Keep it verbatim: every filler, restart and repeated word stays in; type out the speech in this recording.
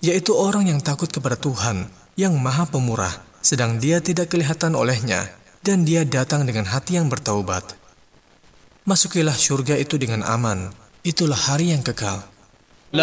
yaitu orang yang takut kepada Tuhan yang Maha Pemurah, sedang Dia tidak kelihatan olehnya, dan Dia datang dengan hati yang bertaubat. Masukilah surga itu dengan aman, itulah hari yang kekal.